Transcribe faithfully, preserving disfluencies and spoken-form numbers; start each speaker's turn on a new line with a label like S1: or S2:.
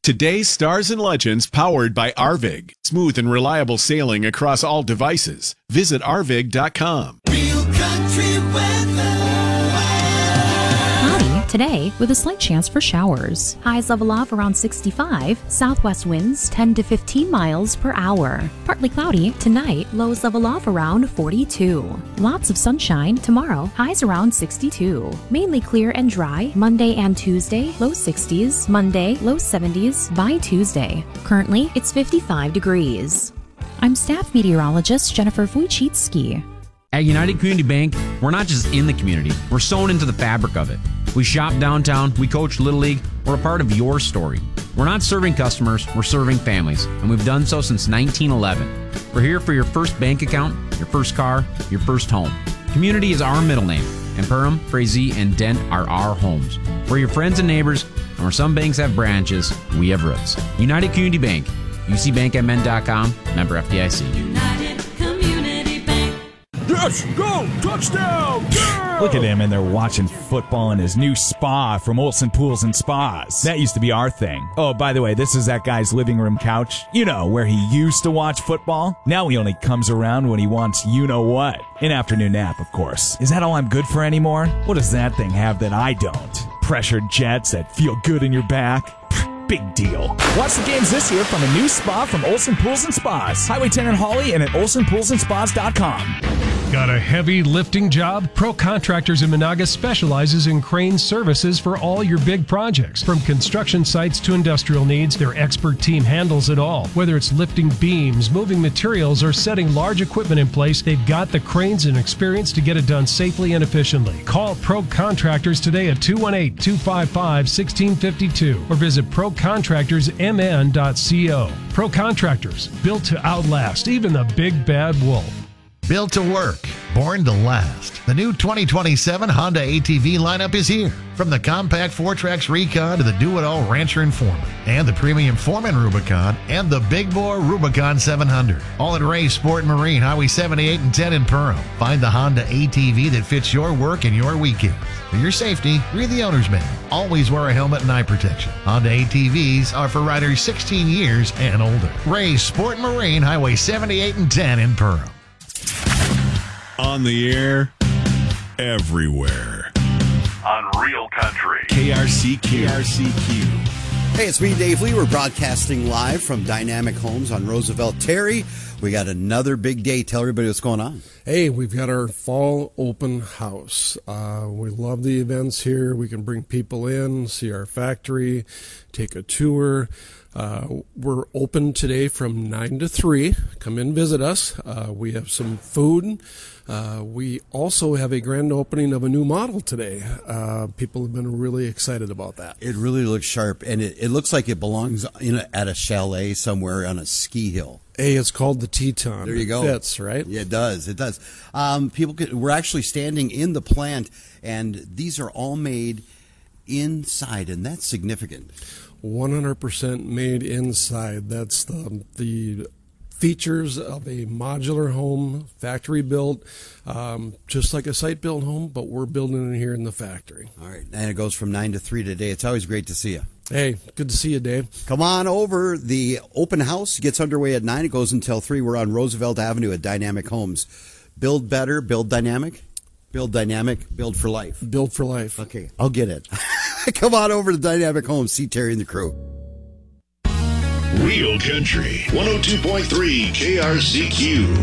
S1: Today's Stars and Legends powered by Arvig. Smooth and reliable sailing across all devices. Visit arvig dot com.
S2: Real country weather.
S3: Cloudy today with a slight chance for showers. Highs level off around sixty-five. Southwest winds ten to fifteen miles per hour. Partly cloudy tonight. Lows level off around forty-two. Lots of sunshine tomorrow. Highs around sixty-two. Mainly clear and dry Monday and Tuesday. Low sixties. Monday low seventies by Tuesday. Currently it's fifty-five degrees. I'm staff meteorologist Jennifer Wojcicki.
S4: At United Community Bank, we're not just in the community, we're sewn into the fabric of it. We shop downtown, we coach Little League, we're a part of your story. We're not serving customers, we're serving families, and we've done so since nineteen eleven. We're here for your first bank account, your first car, your first home. Community is our middle name, and Perham, Frazee, and Dent are our homes. We're your friends and neighbors, and where some banks have branches, we have roots. United Community Bank, U C bank m n dot com, member F D I C.
S2: United Community Bank.
S5: Let's go! Touchdown! Yeah!
S6: Look at him in there watching football in his new spa from Olson Pools and Spas. That used to be our thing. Oh, by the way, this is that guy's living room couch. You know, where he used to watch football. Now he only comes around when he wants you-know-what. An afternoon nap, of course. Is that all I'm good for anymore? What does that thing have that I don't? Pressured jets that feel good in your back? Big deal. Watch the games this year from a new spa from Olson Pools and Spas. Highway ten in Hawley and at olson pools and spas dot com.
S7: Got a heavy lifting job? Pro Contractors in Monaga specializes in crane services for all your big projects. From construction sites to industrial needs, their expert team handles it all. Whether it's lifting beams, moving materials, or setting large equipment in place, they've got the cranes and experience to get it done safely and efficiently. Call Pro Contractors today at two one eight, two five five, one six five two or visit pro contractors m n dot co. Pro Contractors, built to outlast even the big bad wolf.
S8: Built to work, born to last. The new twenty twenty-seven Honda A T V lineup is here. From the compact four-Trax Recon to the do-it-all Rancher and Foreman, and the premium Foreman Rubicon, and the big bore Rubicon seven hundred. All at Ray's Sport and Marine, Highway seventy-eight and ten in Perham. Find the Honda A T V that fits your work and your weekend. For your safety, read the owner's manual. Always wear a helmet and eye protection. Honda A T Vs are for riders sixteen years and older. Ray's Sport and Marine, Highway seventy-eight and ten in Perham.
S1: On the air, everywhere.
S9: On Real Country.
S1: K R C Q. K R C Q.
S10: Hey, it's me, Dave Lee. We're broadcasting live from Dynamic Homes on Roosevelt. Terry, we got another big day. Tell everybody what's going on.
S11: Hey, we've got our fall open house. Uh, we love the events here. We can bring people in, see our factory, take a tour. Uh, we're open today from nine to three. Come in, visit us. Uh, we have some food. Uh, we also have a grand opening of a new model today. Uh, people have been really excited about that.
S10: It really looks sharp, and it, it looks like it belongs in a, at a chalet somewhere on a ski hill.
S11: Hey, it's called the Teton.
S10: There you go.
S11: It fits, right?
S10: Yeah, it does. It does. Um, people, could, we're actually standing in the plant, and these are all made inside, and that's significant.
S11: one hundred percent made inside. That's the the features of a modular home, factory built, um, just like a site built home, but we're building it here in the factory.
S10: All right, and it goes from nine to three today. It's always great to see you.
S11: Hey, good to see you, Dave.
S10: Come on over. The open house gets underway at nine. It goes until three. We're on Roosevelt Avenue at Dynamic Homes. Build better, build dynamic. Build dynamic, build for life.
S11: Build for life.
S10: Okay, I'll get it. Come on over to Dynamic Homes. See Terry and the crew.
S9: Real Country, one oh two point three K R C Q.